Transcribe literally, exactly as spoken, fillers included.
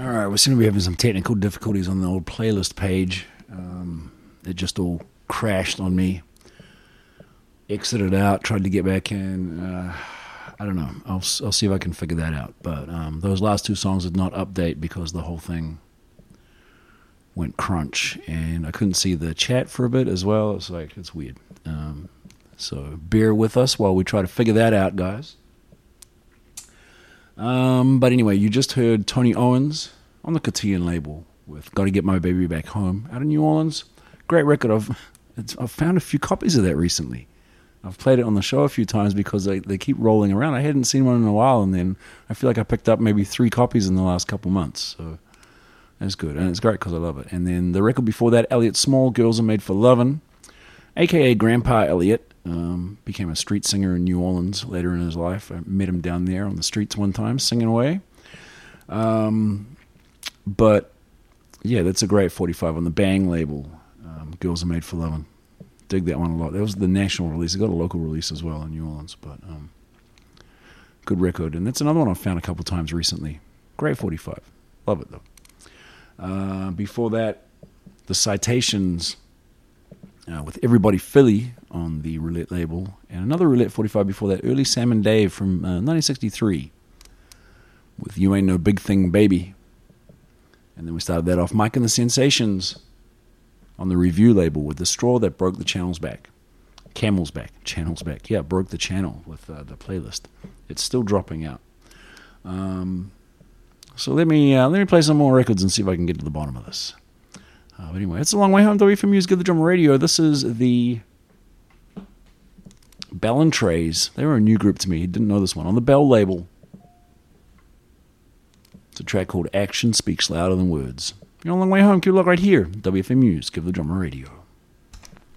All right, we seem to be having some technical difficulties on the old playlist page. Um, it just all crashed on me. Exited out, tried to get back in. Uh, I don't know. I'll I'll see if I can figure that out. But um, those last two songs did not update because the whole thing went crunch, and I couldn't see the chat for a bit as well. It's like it's weird. Um, so bear with us while we try to figure that out, guys. Um, but anyway, you just heard Tony Owens on the Cotillion label with "Gotta Get My Baby Back Home" out of New Orleans. Great record. I've it's, I've found a few copies of that recently. I've played it on the show a few times because they, they keep rolling around. I hadn't seen one in a while, and then I feel like I picked up maybe three copies in the last couple months. So that's good, and it's great because I love it. And then the record before that, Elliott Small, "Girls Are Made for Lovin'," a k a. Grandpa Elliott. Um, became a street singer in New Orleans later in his life. I met him down there on the streets one time, singing away. Um, but, yeah, that's a great forty-five on the Bang label. Um, Girls Are Made for Lovin'. Dig that one a lot. That was the national release. It got a local release as well in New Orleans. But um, good record. And that's another one I've found a couple times recently. Great forty-five. Love it, though. Uh, before that, the Citations... Uh, with Everybody Philly on the Roulette label, and another Roulette forty-five before that, Early Sam and Dave from uh, nineteen sixty-three with You Ain't No Big Thing Baby. And then we started that off, Mike and the Sensations on the Review label with The Straw That Broke the Channel's Back. Camel's Back. Channel's Back. Yeah, broke the channel with uh, the playlist. It's still dropping out. Um, so let me, uh, let me play some more records and see if I can get to the bottom of this. Uh, but anyway, it's a long way home. W F M U's Give the Drum Radio. This is the Bell and Trays. They were a new group to me. Didn't know this one. On the Bell label. It's a track called Action Speaks Louder Than Words. You're on a long way home. Keep it locked right here. W F M U's Give the Drum Radio.